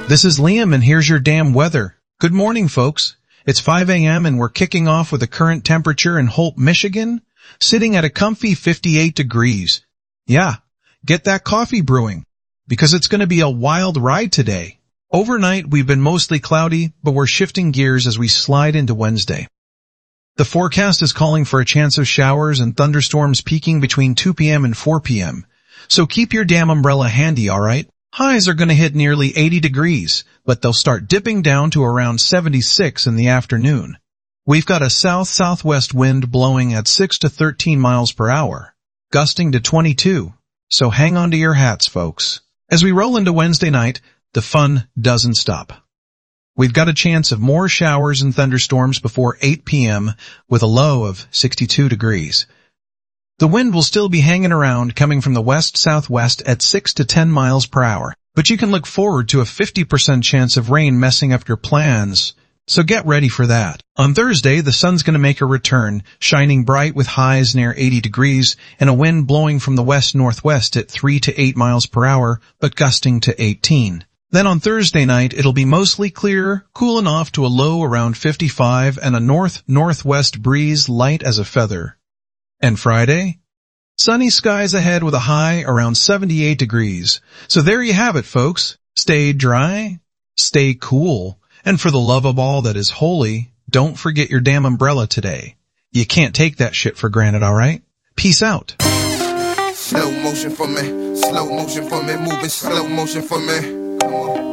This is Liam, and here's your damn weather. Good morning, folks. It's 5 a.m. and we're kicking off with a current temperature in Holt, Michigan, sitting at a comfy 58 degrees. Yeah, get that coffee brewing, because it's going to be a wild ride today. Overnight, we've been mostly cloudy, but we're shifting gears as we slide into Wednesday. The forecast is calling for a chance of showers and thunderstorms peaking between 2 p.m. and 4 p.m. So keep your damn umbrella handy, alright? Highs are going to hit nearly 80 degrees, but they'll start dipping down to around 76 in the afternoon. We've got a south-southwest wind blowing at 6 to 13 miles per hour, gusting to 22, so hang on to your hats, folks. As we roll into Wednesday night, the fun doesn't stop. We've got a chance of more showers and thunderstorms before 8 p.m. with a low of 62 degrees. The wind will still be hanging around, coming from the west-southwest at 6 to 10 miles per hour, but you can look forward to a 50% chance of rain messing up your plans, so get ready for that. On Thursday, the sun's going to make a return, shining bright with highs near 80 degrees and a wind blowing from the west-northwest at 3 to 8 miles per hour, but gusting to 18. Then on Thursday night, it'll be mostly clear, cooling off to a low around 55 and a north-northwest breeze light as a feather. And Friday? Sunny skies ahead with a high around 78 degrees. So there you have it, folks. Stay dry, stay cool, and for the love of all that is holy, don't forget your damn umbrella today. You can't take that shit for granted, alright? Peace out. Slow motion for me, moving slow motion for me. Come on.